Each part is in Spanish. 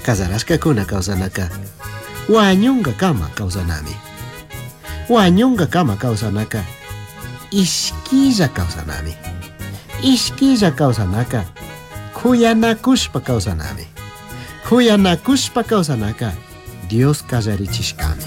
Casarashkakuna kawsanaka wañunga kama kawsanami. Wañunga kama kawsanaka ishkilla kawsanami. Ishkilla kawsanaka kuyanakushpa kawsanami. Kuyanakushpa kawsanaka Dios kallarichishkami.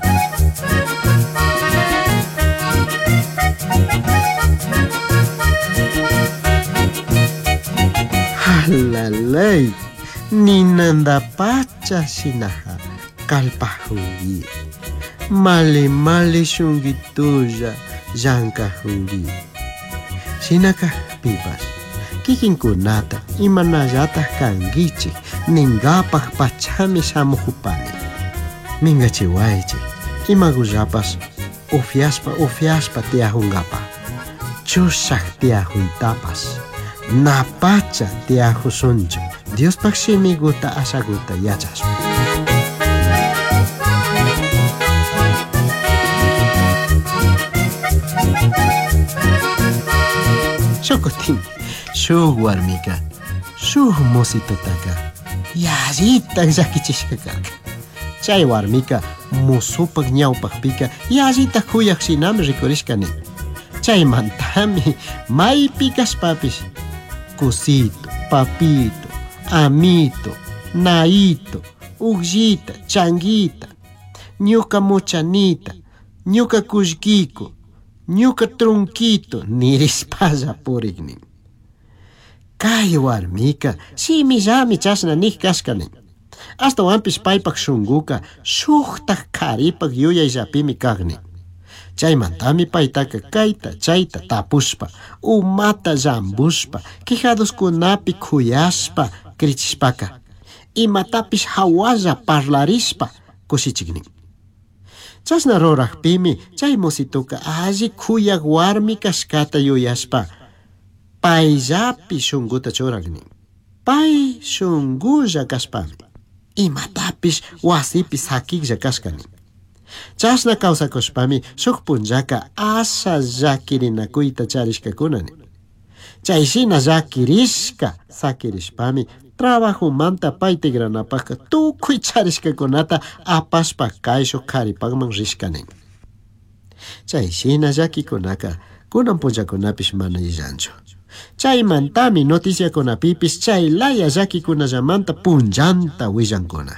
Halalay, ninanda pacha shinaha kalpahuri. Male shungituya yankahuri. Shinaka pipas. Kikinkunata imanallataq kankichik ninkapaq pachami shamuqupani. Mingachiwaychik imakullapas ufiashpa tiyahunqapaq. Chushaq tiyahuytapas napacha tiyahusunchu Diospaq simiguta asaguta yachashpa. Shokutin shuk warmika shuk musitutaka yallitak llakichishka karka. Chay warmika musupak ñawpakpika yallitak kuyaq shinami rikurishkani. Chaymantami maypi kashpapish kusito, papito, amito, naito, uqllita, changuita, ñuka muchanita, ñuka kullkiku, ñuka trunquito nirishpalla puriknin. Kay warmika simillami chashna nik kashkanin. Hasta wampish paypak shunguka shuktaq karipak yuyayllapimi kaqnin. Chaymantami paytaka kayta chayta tapushpa, umata llambushpa, quijadoskunapi kuyashpa krichishpaka, imatapish hawalla parlarishpa kushichiknin. Chashna ruraqpimi chay musituka alli kuyaq warmi kashkata yuyashpa payllapi shunguta churaknin. Pay shungulla kashpami imatapish wasipi sakiklla kashkanin. Chashna kawsakushpami shuk punllaka asa llakirinakuyta charishkakunani. Chayshina llakirishka sakirishpami trabajumanta pay tigranapaqqa tukuy charishkakunata apashpa kay shuk karipakman rishkanin. Chayshina llakikunaka kunan punllakunapish mana illanchu. Chaymantami noticiakunapipish chaylaya llakikunallamanta punllanta willankuna.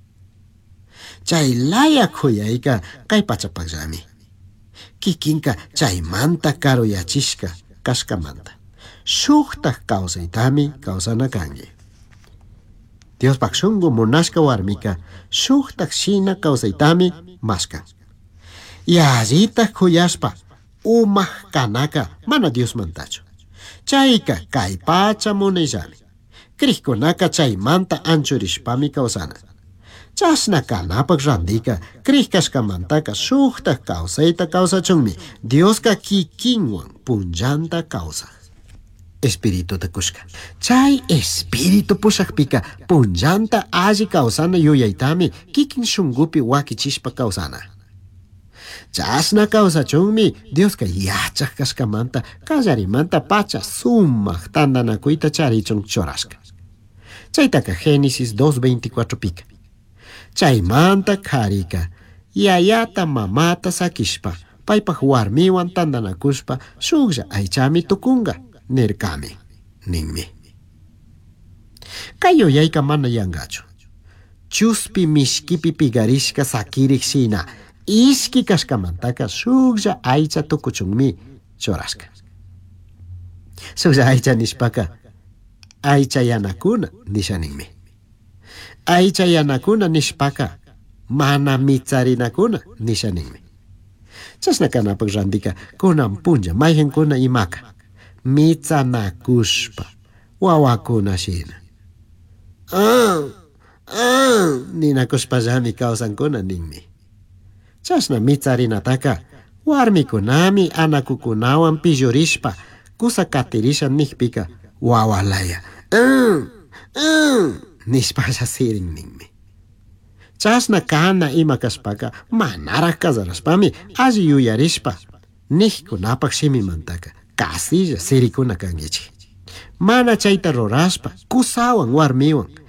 Chaylaya kuyayka kay pachapaqllami. Kikinka chaymanta karuyachishka kashkamanta shuktaq kawsaytami kawsana kanki. Diospaq shunqu munashka warmika shuktaq shina kawsaytami mashkan. Yallitaq kuyashpa umaq kanaka mana Diosmantachu. Chayka kay pacha munayllami. Kriqkunaka chaymanta anchurishpami kawsana. Chashna kanapak randika kriq kashkamantaka shuktaq kawsayta kawsachunmi Dioska kikinwan punllanta kawsaq. Espirituta kushka. Chay espiritu pushakpika punllanta alli kawsana yuyaytami kikin shungupi wakichishpa kawsana. Chashna kawsachunmi Dioska yachaq kashkamanta kallarimanta pacha sumaq tandanakuyta charichun churashka. Chaytaka Génesis 2:24 pika. Chaymanta karika yayata mamata sakishpa paypak warmiwan tandanakushpa shuklla aychami tukunga nirkami ninmi. Kay yuyayka mana yangachu. Chuspi mishkipi pigarishka sakirik shina ishki kashkamantaka shuklla aycha tukuchunmi churashka. Shuklla aycha nishpaka aycha yanakuna nishaninmi. Aycha yanakuna nishpaka mana mitzarinakuna nishaninmi. Chashna kanapak randika kunan punlla mayqinkuna imaka mitzanakushpa wawakuna shina ninakushpallami kawsankuna ninmi. Chashna mitzarinataka warmikunami anakukunawan pillurishpa kusa katirishan nikpika wawalaya nishpalla sirin ninmi. Chashna kana ima kashpaka manaraq kasarashpami alli yuyarishpa nikkunapak shimimantaka kasilla sirikuna kankichik. Mana chayta rurashpa kusawan warmiwan